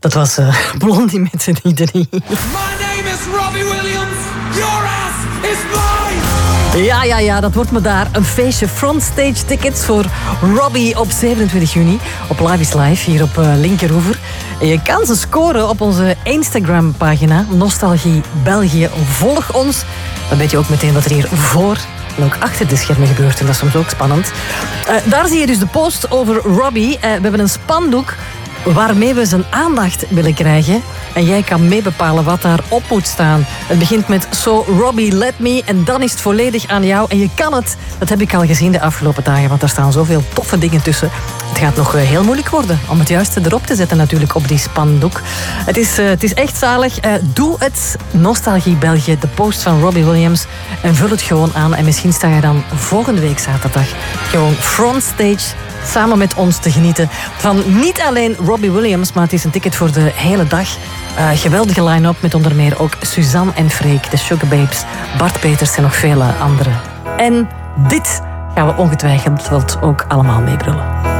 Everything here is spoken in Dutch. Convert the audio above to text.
Dat was Blondie met z'n iedereen. My name is Robbie Williams. Your ass is mine. Ja, dat wordt me daar een feestje. Frontstage tickets voor Robbie op 27 juni. Op Live is Live, hier op Linkeroever. En je kan ze scoren op onze Instagram-pagina. Nostalgie België. Volg ons. Dan weet je ook meteen wat er hier voor en ook achter de schermen gebeurt. En dat is soms ook spannend. Daar zie je dus de post over Robbie. We hebben een spandoek waarmee we zijn aandacht willen krijgen. En jij kan meebepalen wat daar op moet staan. Het begint met So Robbie Let Me en dan is het volledig aan jou. En je kan het. Dat heb ik al gezien de afgelopen dagen, want daar staan zoveel toffe dingen tussen. Het gaat nog heel moeilijk worden om het juiste erop te zetten natuurlijk op die spandoek. Het is echt zalig. Doe het. Nostalgie België, de post van Robbie Williams. En vul het gewoon aan. En misschien sta je dan volgende week zaterdag gewoon frontstage samen met ons te genieten van niet alleen Robbie Williams, maar het is een ticket voor de hele dag. Geweldige line-up met onder meer ook Suzanne en Freek, de Sugar Babes, Bart Peters en nog vele anderen. En dit gaan we ongetwijfeld ook allemaal meebrullen.